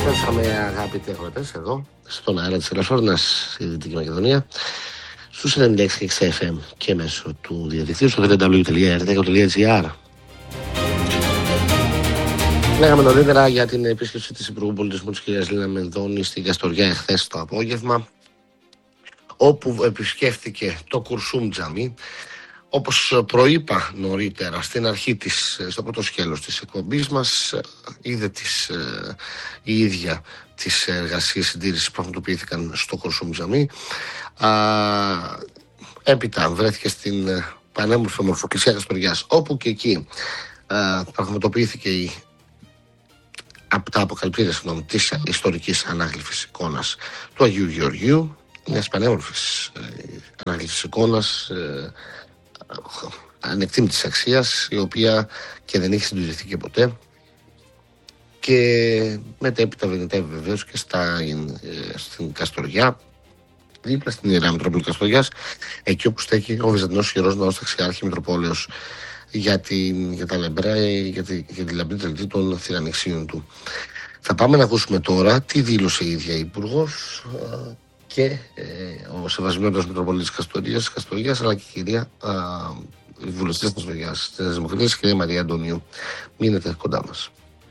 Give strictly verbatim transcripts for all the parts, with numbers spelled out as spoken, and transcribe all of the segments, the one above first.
Επιστρέψαμε, αγαπητοί αγρότες, εδώ στον αέρα της Ελεφώνας, στη Δυτική Μακεδονία, στους ενενήντα έξι και έξι εφ εμ και μέσω του διαδικτύου στο double-u double-u double-u τελεία ερ δέκα τελεία τζι άρ. Λέγαμε νωρίτερα για την επίσκεψη της Υπουργού Πολιτισμού της κυρίας Λίνα Μενδώνη στην Καστοριά εχθές το απόγευμα, όπου επισκέφθηκε το Κουρσούμ Τζαμί. Όπως προείπα νωρίτερα στην αρχή της, στο πρώτο σκέλος της εκπομπής μας, είδε τις, η ίδια τις εργασίες συντήρησης που πραγματοποιήθηκαν στο Κουρσούμ Τζαμί. Έπειτα βρέθηκε στην πανέμορφη ομορφοκλησία Καστοριάς, όπου και εκεί α, πραγματοποιήθηκε η από τα αποκαλυπτήρια της ιστορικής ανάγλυφης εικόνας του Αγίου Γεωργίου, μιας πανέμορφης ανάγλυφης εικόνας ε, ανεκτήμητης αξίας, η οποία και δεν έχει συντηρηθεί και ποτέ, και μετέπειτα βρεθήκε βεβαίως και στα, ε, στην Καστοριά, δίπλα στην Ιερά Μητρόπολη Καστοριάς, εκεί όπου στέκει ο Βυζαντινός Ιερός Ναός Ταξιάρχη Μητροπόλεως για, την, για τα λεμπρά, για τη, για τη λαμπρή τελετή των θηρανιξίων του. Θα πάμε να ακούσουμε τώρα τι δήλωσε η ίδια η Υπουργός και ε, ο Σεβασμένος Μητροπολίτης Καστορίας, Καστορίας, αλλά και η κυρία η βουλευτής της Βουλής της Δημοκρατίας, κυρία Μαρία Αντωνίου. Μείνετε κοντά μας.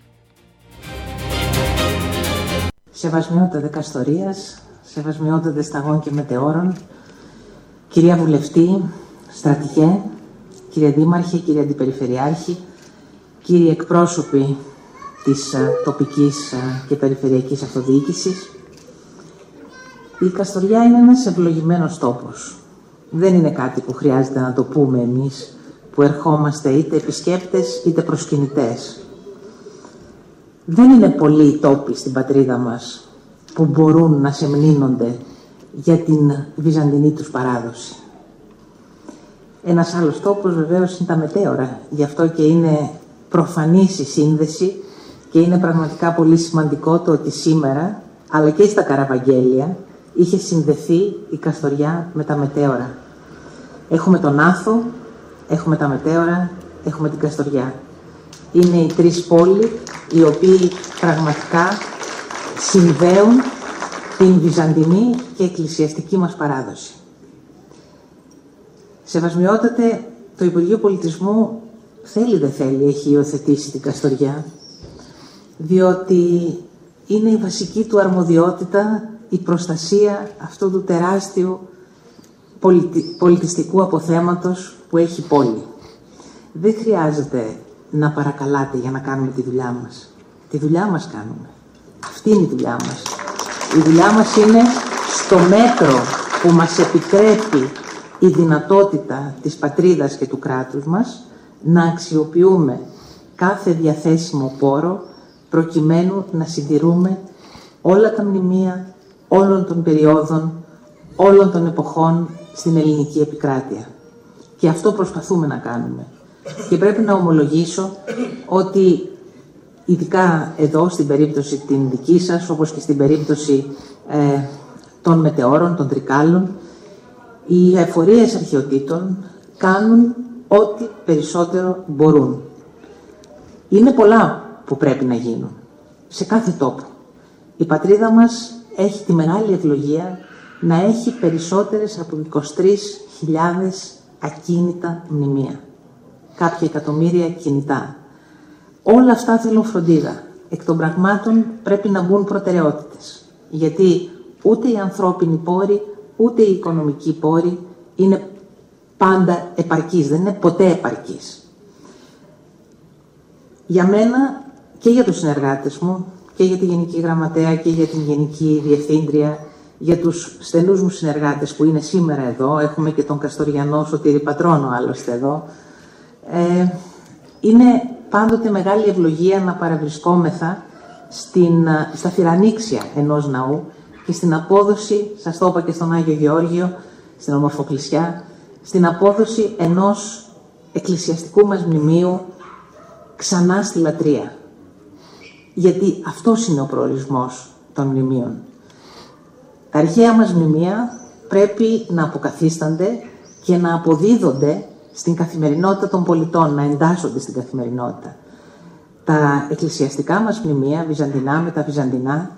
Σεβασμιότατε Καστορίας, σεβασμιότατε Σταγών και Μετεώρων, κυρία Βουλευτή, στρατηγέ, κύριε Δήμαρχε, κύριε Αντιπεριφερειάρχη, κύριοι εκπρόσωποι της τοπικής και περιφερειακής αυτοδιοίκησης, η Καστοριά είναι ένας ευλογημένος τόπος. Δεν είναι κάτι που χρειάζεται να το πούμε εμείς, που ερχόμαστε είτε επισκέπτες είτε προσκυνητές. Δεν είναι πολλοί οι τόποι στην πατρίδα μας που μπορούν να σεμνύνονται για την βυζαντινή τους παράδοση. Ένας άλλος τόπος βεβαίως είναι τα Μετέωρα. Γι' αυτό και είναι προφανής η σύνδεση και είναι πραγματικά πολύ σημαντικό το ότι σήμερα, αλλά και στα Καραβαγγέλια, είχε συνδεθεί η Καστοριά με τα Μετέωρα. Έχουμε τον Άθο, έχουμε τα Μετέωρα, έχουμε την Καστοριά. Είναι οι τρεις πόλοι οι οποίοι πραγματικά συνδέουν την βυζαντινή και εκκλησιαστική μας παράδοση. Σεβασμιότατε, το Υπουργείο Πολιτισμού θέλει δεν θέλει έχει υιοθετήσει την Καστοριά, διότι είναι η βασική του αρμοδιότητα η προστασία αυτού του τεράστιου πολιτι... πολιτιστικού αποθέματος που έχει η πόλη. Δεν χρειάζεται να παρακαλάτε για να κάνουμε τη δουλειά μας. Τη δουλειά μας κάνουμε. Αυτή είναι η δουλειά μας. Η δουλειά μας είναι στο μέτρο που μας επιτρέπει η δυνατότητα της πατρίδας και του κράτους μας να αξιοποιούμε κάθε διαθέσιμο πόρο προκειμένου να συντηρούμε όλα τα μνημεία όλων των περιόδων, όλων των εποχών στην ελληνική επικράτεια. Και αυτό προσπαθούμε να κάνουμε. Και πρέπει να ομολογήσω ότι ειδικά εδώ στην περίπτωση την δική σας, όπως και στην περίπτωση ε, των Μετεώρων, των Τρικάλων, οι εφορίες αρχαιοτήτων κάνουν ό,τι περισσότερο μπορούν. Είναι πολλά που πρέπει να γίνουν σε κάθε τόπο. Η πατρίδα μας έχει τη μεγάλη ευλογία να έχει περισσότερες από είκοσι τρεις χιλιάδες ακίνητα μνημεία. Κάποια εκατομμύρια κινητά. Όλα αυτά θέλουν φροντίδα. Εκ των πραγμάτων πρέπει να μπουν προτεραιότητες. Γιατί ούτε οι ανθρώπινοι πόροι, ούτε οι οικονομικοί πόροι είναι πάντα επαρκείς, δεν είναι ποτέ επαρκείς. Για μένα και για τους συνεργάτες μου, και για τη Γενική Γραμματέα και για την Γενική Διευθύντρια, για τους στενούς μου συνεργάτες που είναι σήμερα εδώ, έχουμε και τον Καστοριανό Σωτήρη Πατρώνο άλλωστε εδώ, ε, είναι πάντοτε μεγάλη ευλογία να παραβρισκόμεθα στην, στα θηρανίξια ενός ναού και στην απόδοση, σας το είπα και στον Άγιο Γεώργιο, στην ομορφοκλησιά, στην απόδοση ενός εκκλησιαστικού μας μνημείου ξανά στη λατρεία. Γιατί αυτός είναι ο προορισμός των μνημείων. Τα αρχαία μας μνημεία πρέπει να αποκαθίστανται και να αποδίδονται στην καθημερινότητα των πολιτών, να εντάσσονται στην καθημερινότητα. Τα εκκλησιαστικά μας μνημεία, βυζαντινά με τα βυζαντινά,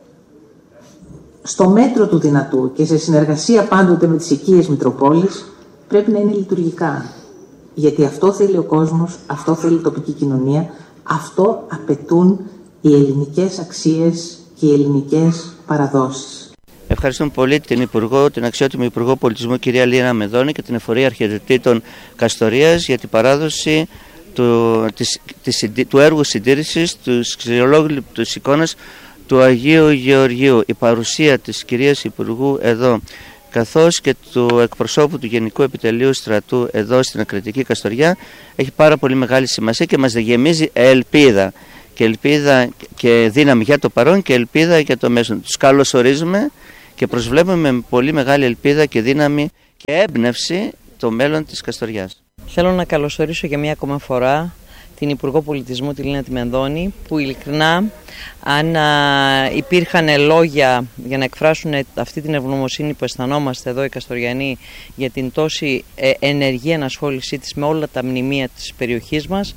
στο μέτρο του δυνατού και σε συνεργασία πάντοτε με τις οικίες Μητροπόλεις, πρέπει να είναι λειτουργικά. Γιατί αυτό θέλει ο κόσμος, αυτό θέλει η τοπική κοινωνία, αυτό απαιτούν οι ελληνικές αξίες και οι ελληνικές παραδόσεις. Ευχαριστούμε πολύ την Υπουργό, την αξιότιμη Υπουργό Πολιτισμού κυρία Λίνα Μεδόνη και την Εφορία Αρχιτεκτήτων Καστορίας για την παράδοση του, της, της, του έργου συντήρησης του ξυλολόγλυπτους εικόνας του Αγίου Γεωργίου. Η παρουσία της κυρίας Υπουργού εδώ, καθώς και του εκπροσώπου του Γενικού Επιτελείου Στρατού εδώ στην Ακριτική Καστοριά, έχει πάρα πολύ μεγάλη σημασία και μας γεμίζει ελπίδα. Και ελπίδα και δύναμη για το παρόν και ελπίδα για το μέλλον. Τους καλωσορίζουμε και προσβλέπουμε με πολύ μεγάλη ελπίδα και δύναμη και έμπνευση το μέλλον της Καστοριάς. Θέλω να καλωσορίσω για μία ακόμα φορά την Υπουργό Πολιτισμού, τη Λίνα τη Μεδόνη, που ειλικρινά, αν α, υπήρχαν λόγια για να εκφράσουν αυτή την ευγνωμοσύνη που αισθανόμαστε εδώ οι Καστοριανοί για την τόση ε, ενεργή ενασχόλησή της με όλα τα μνημεία της περιοχής μας,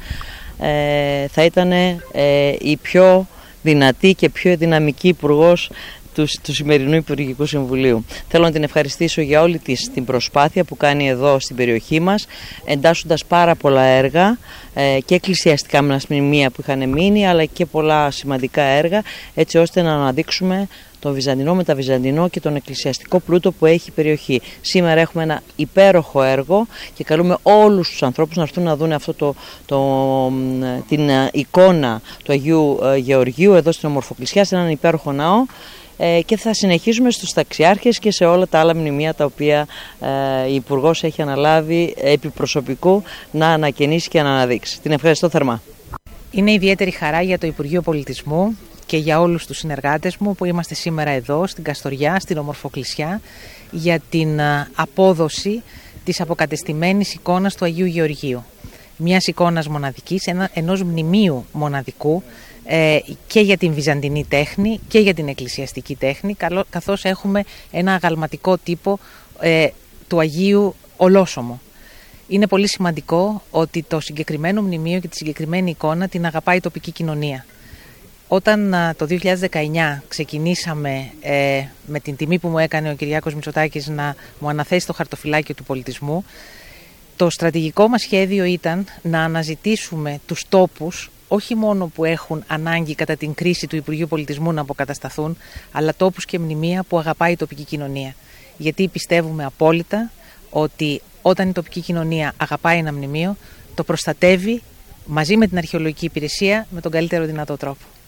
ε, θα ήταν ε, η πιο δυνατή και πιο δυναμική υπουργός του, του σημερινού Υπουργικού Συμβουλίου. Θέλω να την ευχαριστήσω για όλη της την προσπάθεια που κάνει εδώ στην περιοχή μας, εντάσσοντας πάρα πολλά έργα ε, και εκκλησιαστικά μνημεία που είχαν μείνει, αλλά και πολλά σημαντικά έργα, έτσι ώστε να αναδείξουμε τον βυζαντινό με τα βυζαντινό και τον εκκλησιαστικό πλούτο που έχει η περιοχή. Σήμερα έχουμε ένα υπέροχο έργο και καλούμε όλους τους ανθρώπους να έρθουν να δουν αυτό το, το, την εικόνα του Αγίου Γεωργίου εδώ στην Ομορφοκλησιά, σε έναν υπέροχο ναό. Και θα συνεχίσουμε στους ταξιάρχες και σε όλα τα άλλα μνημεία τα οποία ε, η Υπουργός έχει αναλάβει επί προσωπικού να ανακαινήσει και να αναδείξει. Την ευχαριστώ θερμά. Είναι ιδιαίτερη χαρά για το Υπουργείο Πολιτισμού και για όλους τους συνεργάτες μου που είμαστε σήμερα εδώ στην Καστοριά, στην Ομορφοκλησιά, για την απόδοση της αποκατεστημένης εικόνας του Αγίου Γεωργίου. Μιας εικόνας μοναδικής, ένα, ενός μνημείου μοναδικού, και για την βυζαντινή τέχνη και για την εκκλησιαστική τέχνη, καθώς έχουμε ένα αγαλματικό τύπο ε, του Αγίου Ολόσωμο. Είναι πολύ σημαντικό ότι το συγκεκριμένο μνημείο και τη συγκεκριμένη εικόνα την αγαπάει η τοπική κοινωνία. Όταν το δύο χιλιάδες δεκαεννιά ξεκινήσαμε ε, με την τιμή που μου έκανε ο Κυριάκος Μητσοτάκης να μου αναθέσει το χαρτοφυλάκιο του πολιτισμού, το στρατηγικό μας σχέδιο ήταν να αναζητήσουμε τους τόπους, όχι μόνο που έχουν ανάγκη κατά την κρίση του Υπουργείου Πολιτισμού να αποκατασταθούν, αλλά τόπους και μνημεία που αγαπάει η τοπική κοινωνία. Γιατί πιστεύουμε απόλυτα ότι όταν η τοπική κοινωνία αγαπάει ένα μνημείο, το προστατεύει μαζί με την αρχαιολογική υπηρεσία με τον καλύτερο δυνατό τρόπο.